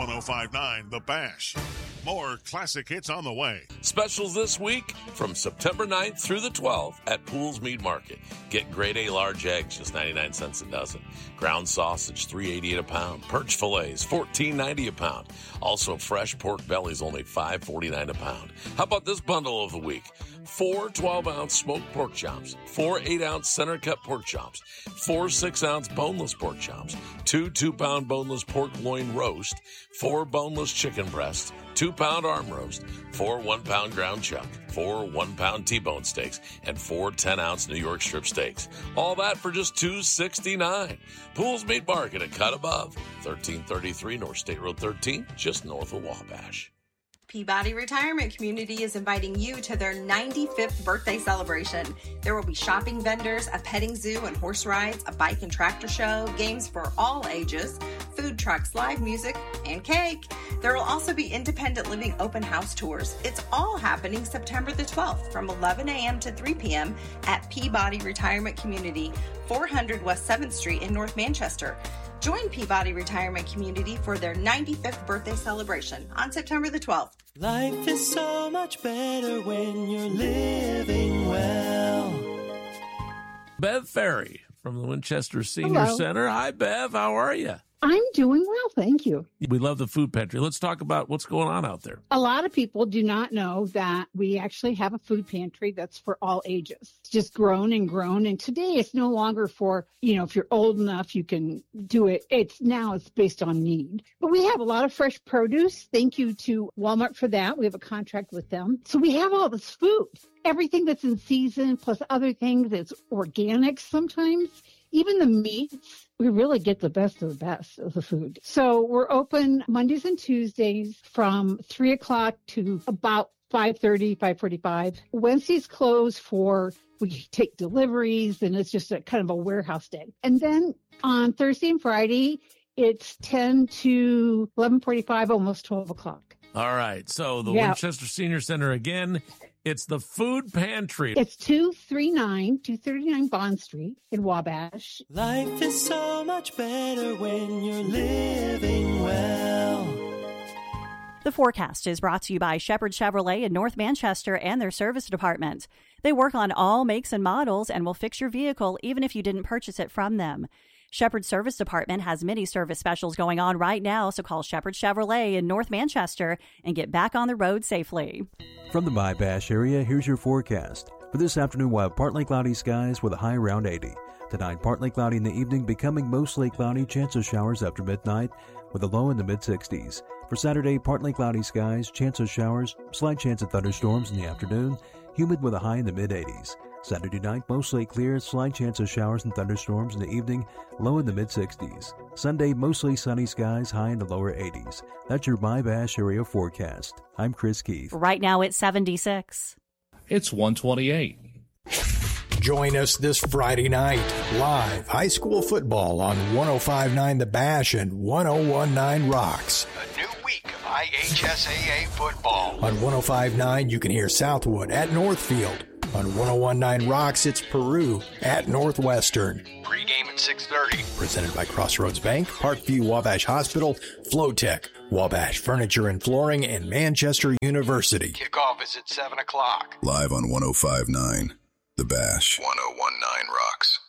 1059 The Bash. More classic hits on the way. Specials this week from September 9th through the 12th at Pools Meat Market. Get grade A large eggs, just 99 cents a dozen. Ground sausage, $3.88 a pound. Perch fillets, $14.90 a pound. Also, fresh pork bellies, only $5.49 a pound. How about this bundle of the week? 4 12-ounce smoked pork chops, 4 8-ounce center-cut pork chops, 4 6-ounce boneless pork chops, 2 2-pound boneless pork loin roast, 4 boneless chicken breasts, 2-pound arm roast, 4 1-pound ground chuck, 4 1-pound T-bone steaks, and 4 10-ounce New York strip steaks. All that for just $2.69. Pools Meat Market at Cut Above, 1333 North State Road 13, just north of Wabash. Peabody Retirement Community is inviting you to their 95th birthday celebration. There will be shopping vendors, a petting zoo and horse rides, a bike and tractor show, games for all ages, food trucks, live music, and cake. There will also be independent living open house tours. It's all happening September the 12th from 11 a.m. to 3 p.m. at Peabody Retirement Community, 400 West 7th Street in North Manchester. Join Peabody Retirement Community for their 95th birthday celebration on September the 12th. Life is so much better when you're living well. Bev Ferry from the Winchester Senior Center. Hi, Bev. How are you? I'm doing well, thank you. We love the food pantry. Let's talk about what's going on out there. A lot of people do not know that we actually have a food pantry that's for all ages. It's just grown and grown. And today it's no longer for, if you're old enough, you can do it. It's based on need. But we have a lot of fresh produce. Thank you to Walmart for that. We have a contract with them. So we have all this food, everything that's in season, plus other things that's organic sometimes. Even the meats, we really get the best of the best of the food. So we're open Mondays and Tuesdays from 3 o'clock to about 5:30, 5:45. Wednesdays close we take deliveries, and it's just a kind of a warehouse day. And then on Thursday and Friday, it's 10 to 11:45, almost 12 o'clock. All right. So the Winchester Senior Center again. It's the food pantry. It's 239 Bond Street in Wabash. Life is so much better when you're living well. The forecast is brought to you by Shepherd Chevrolet in North Manchester and their service department. They work on all makes and models and will fix your vehicle even if you didn't purchase it from them. Shepherd Service Department has many service specials going on right now, so call Shepherd Chevrolet in North Manchester and get back on the road safely. From the Wabash area, here's your forecast. For this afternoon, we'll have partly cloudy skies with a high around 80. Tonight, partly cloudy in the evening, becoming mostly cloudy, chance of showers after midnight with a low in the mid-60s. For Saturday, partly cloudy skies, chance of showers, slight chance of thunderstorms in the afternoon, humid with a high in the mid-80s. Saturday night, mostly clear, slight chance of showers and thunderstorms in the evening, low in the mid-60s. Sunday, mostly sunny skies, high in the lower 80s. That's your Wabash area forecast. I'm Chris Keith. Right now, it's 76. It's 128. Join us this Friday night, live high school football on 105.9 The Bash and 101.9 Rocks. A new week of IHSAA football. On 105.9, you can hear Southwood at Northfield. On 101.9 Rocks, it's Peru at Northwestern. Pre-game at 6:30. Presented by Crossroads Bank, Parkview Wabash Hospital, Flowtech, Wabash Furniture and Flooring, and Manchester University. Kickoff is at 7 o'clock. Live on 105.9 The Bash. 101.9 Rocks.